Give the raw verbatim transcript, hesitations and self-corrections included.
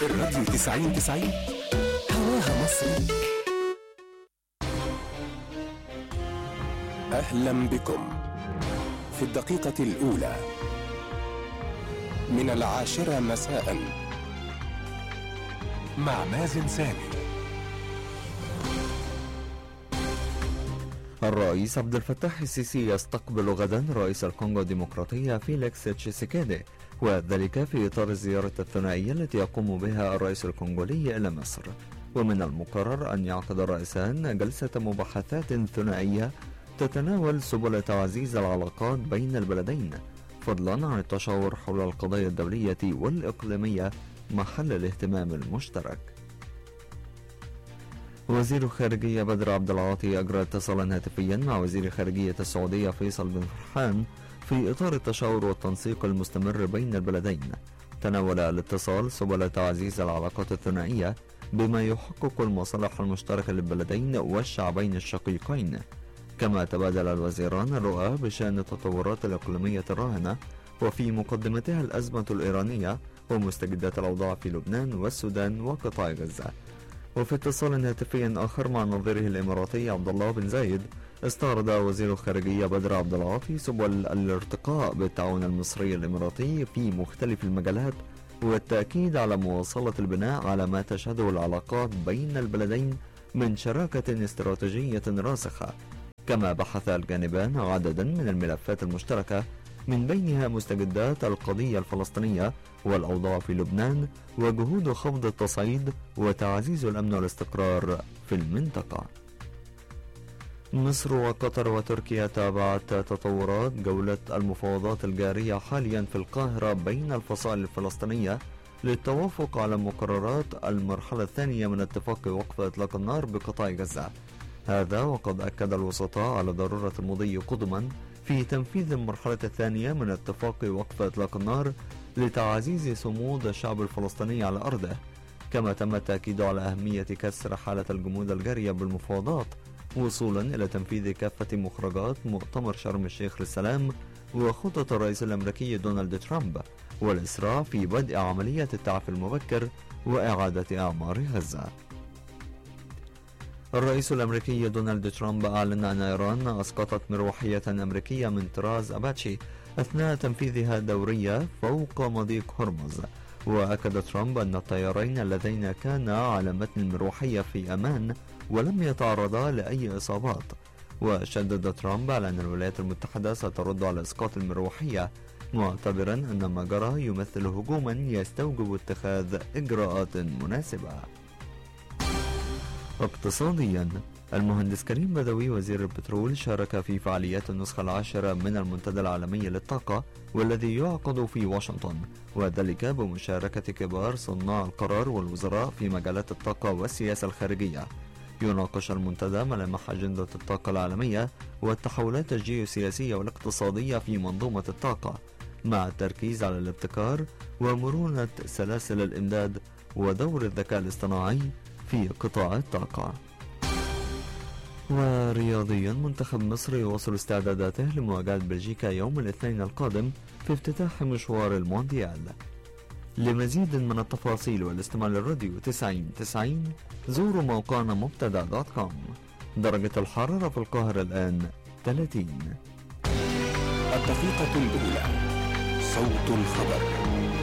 الراديو تسعين تسعين هواها مصري. أهلا بكم في الدقيقة الأولى من العاشرة مساء مع مازن سامي. الرئيس عبد الفتاح السيسي يستقبل غدا رئيس الكونغو الديمقراطية فيليكس تشيسيكيدي، وذلك في إطار الزيارة الثنائية التي يقوم بها الرئيس الكونغولي إلى مصر. ومن المقرر أن يعقد الرئيسان جلسة مباحثات ثنائية تتناول سبل تعزيز العلاقات بين البلدين، فضلا عن التشاور حول القضايا الدولية والإقليمية محل الاهتمام المشترك. وزير الخارجية بدر عبد العاطي أجرى اتصالا هاتفيا مع وزير خارجية السعودية فيصل بن فرحان في إطار التشاور والتنسيق المستمر بين البلدين. تناول الاتصال سبل تعزيز العلاقات الثنائية بما يحقق المصالح المشتركة للبلدين والشعبين الشقيقين، كما تبادل الوزيران الرؤى بشأن التطورات الإقليمية الراهنة وفي مقدمتها الأزمة الإيرانية ومستجدات الأوضاع في لبنان والسودان وقطاع غزة. وفي اتصال هاتفي آخر مع نظيره الإماراتي عبد الله بن زايد، استعرض وزير الخارجية بدر عبد العاطي سبل الارتقاء بالتعاون المصري الإماراتي في مختلف المجالات والتأكيد على مواصلة البناء على ما تشهده العلاقات بين البلدين من شراكة استراتيجية راسخة. كما بحث الجانبان عددا من الملفات المشتركة، من بينها مستجدات القضية الفلسطينية والأوضاع في لبنان وجهود خفض التصعيد وتعزيز الأمن والاستقرار في المنطقة. مصر وقطر وتركيا تابعت تطورات جولة المفاوضات الجارية حاليا في القاهرة بين الفصائل الفلسطينية للتوافق على مقررات المرحلة الثانية من اتفاق وقف إطلاق النار بقطاع غزة. هذا وقد أكد الوسطاء على ضرورة المضي قدما في تنفيذ المرحلة الثانية من اتفاق وقف إطلاق النار لتعزيز صمود الشعب الفلسطيني على أرضه. كما تم التأكيد على أهمية كسر حالة الجمود الجارية بالمفاوضات وصولا إلى تنفيذ كافة مخرجات مؤتمر شرم الشيخ للسلام وخطة الرئيس الأمريكي دونالد ترامب والإسراع في بدء عملية التعافي المبكر وإعادة أعمار غزة. الرئيس الأمريكي دونالد ترامب أعلن أن إيران أسقطت مروحية أمريكية من طراز أباتشي أثناء تنفيذها دورية فوق مضيق هرمز. وأكد ترامب أن الطيارين اللذين كانا على متن المروحية في أمان ولم يتعرضا لأي إصابات. وشدد ترامب على أن الولايات المتحدة سترد على إسقاط المروحية، معتبرا أن ما جرى يمثل هجوما يستوجب اتخاذ إجراءات مناسبة. اقتصاديا، المهندس كريم بدوي وزير البترول شارك في فعاليات النسخة العاشرة من المنتدى العالمي للطاقة والذي يعقد في واشنطن، وذلك بمشاركة كبار صناع القرار والوزراء في مجالات الطاقة والسياسة الخارجية. يناقش المنتدى ملامح أجندة الطاقة العالمية والتحولات الجيوسياسية والاقتصادية في منظومة الطاقة، مع التركيز على الابتكار ومرونة سلاسل الإمداد ودور الذكاء الاصطناعي في قطاع الطاقة. ورياضيا، منتخب مصر يواصل استعداداته لمواجهة بلجيكا يوم الاثنين القادم في افتتاح مشوار المونديال. لمزيد من التفاصيل والاستماع للراديو تسعين تسعين زوروا موقعنا مبتدأ دوت كوم. درجة الحرارة في القاهرة الآن ثلاثين. الدقيقة الأولى، صوت الخبر.